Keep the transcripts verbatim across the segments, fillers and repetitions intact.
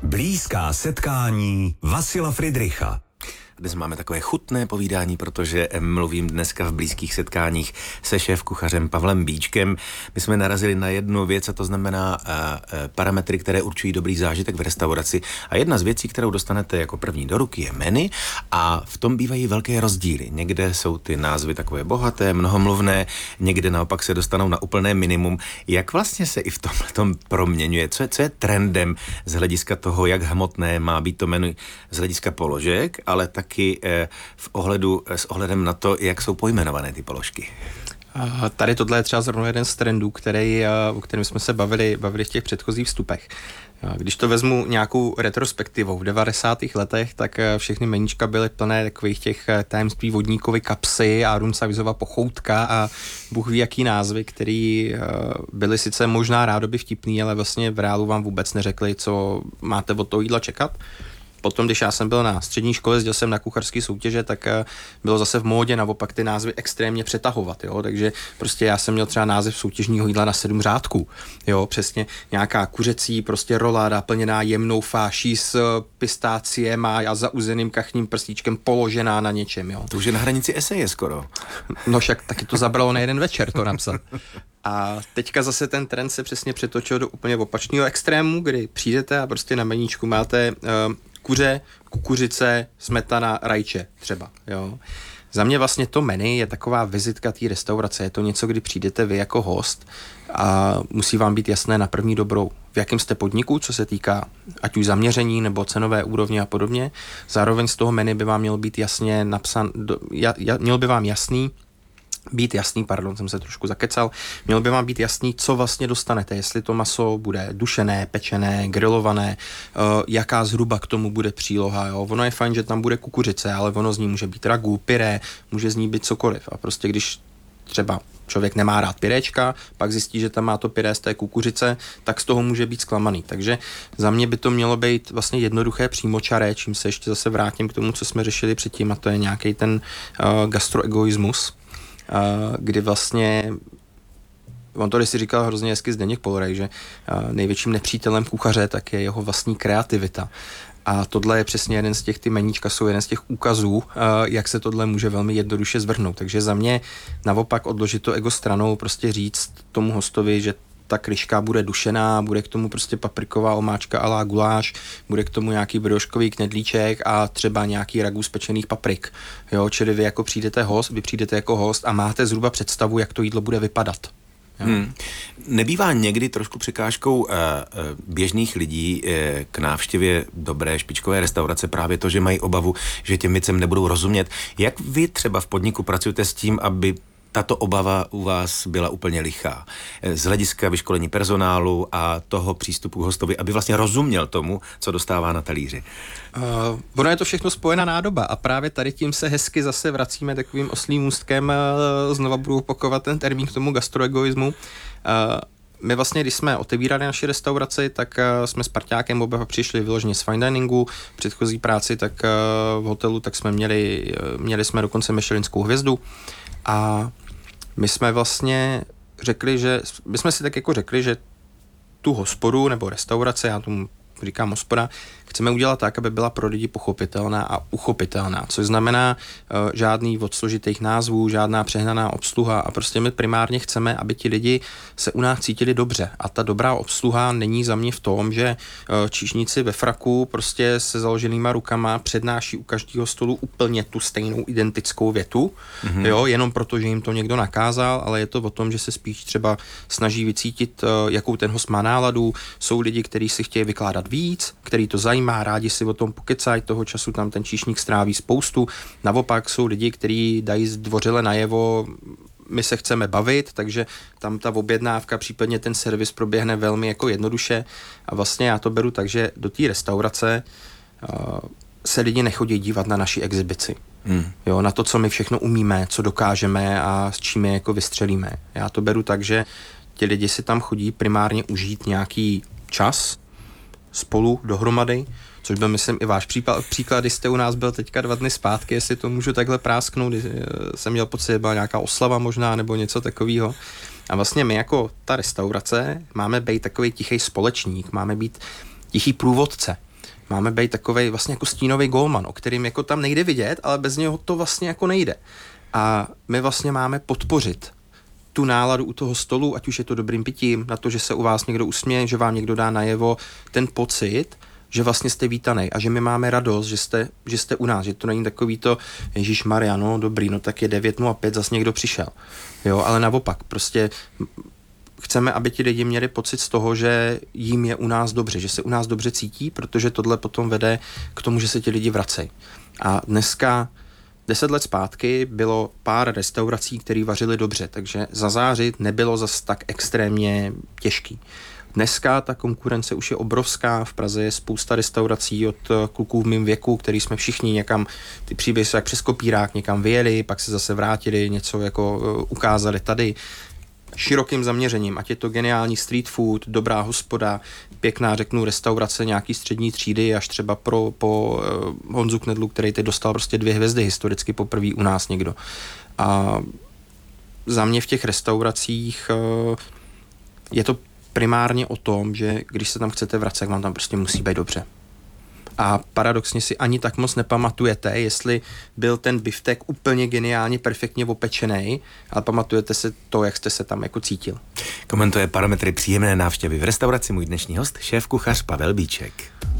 Blízká setkání Vasila Fridricha. Dnes máme takové chutné povídání, protože mluvím dneska v blízkých setkáních se šéfkuchařem Pavlem Bíčkem. My jsme narazili na jednu věc, a to znamená uh, parametry, které určují dobrý zážitek v restauraci. A jedna z věcí, kterou dostanete jako první do ruky, je menu, a v tom bývají velké rozdíly. Někde jsou ty názvy takové bohaté, mnohomluvné, někde naopak se dostanou na úplné minimum. Jak vlastně se i v tomhletom proměňuje? Co je, co je trendem z hlediska toho, jak hmotné má být to menu z hlediska položek, ale tak taky v ohledu, s ohledem na to, jak jsou pojmenované ty položky? A tady tohle je třeba zrovna jeden z trendů, který, o kterém jsme se bavili, bavili v těch předchozích vstupech. Když to vezmu nějakou retrospektivou, v devadesátých letech, tak všechny meníčka byly plné takových těch tajemství vodníkovy kapsy a Runcavizova pochoutka a Bůh ví jaký názvy, který byly sice možná rádoby vtipný, ale vlastně v reálu vám vůbec neřekli, co máte od toho jídla čekat. Potom, když já jsem byl na střední škole, jezdil jsem na kuchařské soutěže, tak bylo zase v módě naopak ty názvy extrémně přetahovat, jo, takže prostě já jsem měl třeba název soutěžního jídla na sedm řádků, jo, přesně nějaká kuřecí prostě roláda plněná jemnou fáší s pistáciem a zauzeným kachním prstíčkem položená na něčem, jo. To už je na hranici eseje skoro. No však taky to zabralo na jeden večer to napsat. A teďka zase ten trend se přesně přetočil do úplně opačného extrému, kdy přijdete a prostě na meníčku máte uh, kuře, kukuřice, smetana, rajče třeba, jo. Za mě vlastně to menu je taková vizitka té restaurace, je to něco, kdy přijdete vy jako host a musí vám být jasné na první dobrou, v jakém jste podniku, co se týká ať už zaměření nebo cenové úrovně a podobně. Zároveň z toho menu by vám mělo být jasně napsan, do, ja, ja, mělo by vám jasný, být jasný, pardon, jsem se trošku zakecal, mělo by vám být jasný, co vlastně dostanete, jestli to maso bude dušené, pečené, grilované, uh, jaká zhruba k tomu bude příloha, jo. Ono je fajn, že tam bude kukuřice, ale ono z ní může být ragu, pyré, může z ní být cokoliv a prostě když třeba člověk nemá rád pyréčka, pak zjistí, že tam má to pyré z té kukuřice, tak z toho může být zklamaný. Takže za mě by to mělo být vlastně jednoduché přímočaré, čím se ještě zase vrátím k tomu, co jsme řešili předtím, a to je nějaký ten uh, gastroegoismus, kdy vlastně, on to když si říkal hrozně hezky Zdeněk Polrej, že největším nepřítelem kuchaře tak je jeho vlastní kreativita. A tohle je přesně jeden z těch, ty meníčka jsou jeden z těch úkazů, jak se tohle může velmi jednoduše zvrhnout. Takže za mě naopak odložit to ego stranou, prostě říct tomu hostovi, že ta kryška bude dušená, bude k tomu prostě papriková omáčka a la guláš, bude k tomu nějaký brioškový knedlíček a třeba nějaký ragu z pečených paprik. Jo, čili vy jako přijdete host, vy přijdete jako host a máte zhruba představu, jak to jídlo bude vypadat. Hmm. Nebývá někdy trošku překážkou uh, běžných lidí uh, k návštěvě dobré špičkové restaurace právě to, že mají obavu, že těm věcem nebudou rozumět. Jak vy třeba v podniku pracujete s tím, aby tato obava u vás byla úplně lichá? Z hlediska vyškolení personálu a toho přístupu k hostovi, aby vlastně rozuměl tomu, co dostává na talíři. Uh, ono je to všechno spojená nádoba a právě tady tím se hezky zase vracíme takovým oslým můstkem, uh, znova budu opakovat ten termín k tomu gastroegoismu. Uh, My vlastně, když jsme otevírali naši restauraci, tak uh, jsme s parťákem oba přišli vyloženě z fine diningu, v předchozí práci, tak uh, v hotelu, tak jsme měli, uh, měli jsme dokonce Michelinskou hvězdu a my jsme vlastně řekli, že, my jsme si tak jako řekli, že tu hospodu nebo restauraci, já tomu říkám hospoda, chceme udělat tak, aby byla pro lidi pochopitelná a uchopitelná, což znamená uh, žádný od složitých názvů, žádná přehnaná obsluha a prostě my primárně chceme, aby ti lidi se u nás cítili dobře a ta dobrá obsluha není za mě v tom, že uh, číšníci ve fraku prostě se založenýma rukama přednáší u každého stolu úplně tu stejnou identickou větu, mm-hmm. jo, jenom proto, že jim to někdo nakázal, ale je to o tom, že se spíš třeba snaží vycítit, uh, jakou ten host má náladu, jsou lidi, kteří si chtějí vykládat víc, který to zajímá, rádi si o tom pokecají, toho času tam ten číšník stráví spoustu. Naopak jsou lidi, kteří dají zdvořile najevo, my se chceme bavit, takže tam ta objednávka, případně ten servis proběhne velmi jako jednoduše a vlastně já to beru tak, že do té restaurace uh, se lidi nechodí dívat na naši exibici. Hmm. Jo, na to, co my všechno umíme, co dokážeme a s čím je jako vystřelíme. Já to beru tak, že ti lidi si tam chodí primárně užít nějaký čas spolu dohromady, což byl, myslím, i váš případ, příklad, když jste u nás byl teďka dva dny zpátky, jestli to můžu takhle prásknout, jsem měl pocit, že byla nějaká oslava možná, nebo něco takového. A vlastně my jako ta restaurace máme být takový tichý společník, máme být tichý průvodce. máme být takovej vlastně jako stínový golman, o kterým jako tam nejde vidět, ale bez něho to vlastně jako nejde. A my vlastně máme podpořit tu náladu u toho stolu, ať už je to dobrým pitím, na to, že se u vás někdo usměje, že vám někdo dá najevo ten pocit, že vlastně jste vítanej a že my máme radost, že jste, že jste u nás, že to není takový to, ježišmarja, no dobrý, no tak je devět nula pět, zase někdo přišel. Jo, ale naopak, prostě chceme, aby ti lidi měli pocit z toho, že jim je u nás dobře, že se u nás dobře cítí, protože tohle potom vede k tomu, že se ti lidi vracejí. A dneska Deset let zpátky bylo pár restaurací, které vařily dobře, takže zazářit nebylo zas tak extrémně těžký. Dneska ta konkurence už je obrovská, v Praze je spousta restaurací od kluků v mým věku, který jsme všichni někam, ty příběhy jsou jak přes kopírák, někam vyjeli, pak se zase vrátili, něco jako ukázali tady. Širokým zaměřením, ať je to geniální street food, dobrá hospoda, pěkná, řeknu, restaurace nějaký střední třídy, až třeba pro, po uh, Honzu Knedlu, který teď dostal prostě dvě hvězdy historicky poprvé u nás někdo. A za mě v těch restauracích uh, je to primárně o tom, že když se tam chcete vracet, vám tam prostě musí být dobře. A paradoxně si ani tak moc nepamatujete, jestli byl ten biftek úplně geniálně, perfektně opečený, ale pamatujete si to, jak jste se tam jako cítil. Komentuje parametry příjemné návštěvy v restauraci můj dnešní host, šéf-kuchař Pavel Bíček.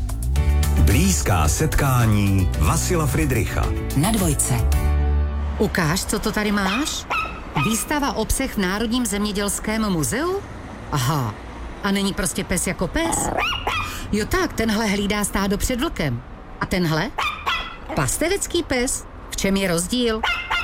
Blízká setkání Vasila Fridricha. Na dvojce. Ukáž, co to tady máš? Výstava o psech v Národním zemědělském muzeu? Aha, a není prostě pes jako pes? Jo tak, tenhle hlídá stádo před vlkem. A tenhle? Pastevecký pes? V čem je rozdíl?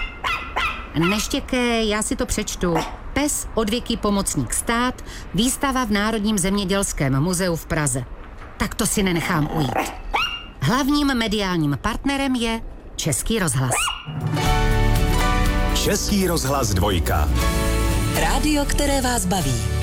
Neštěkej, já si to přečtu. Pes odvěký pomocník stát, výstava v Národním zemědělském muzeu v Praze. Tak to si nenechám ujít. Hlavním mediálním partnerem je Český rozhlas. Český rozhlas dvojka. Rádio, které vás baví.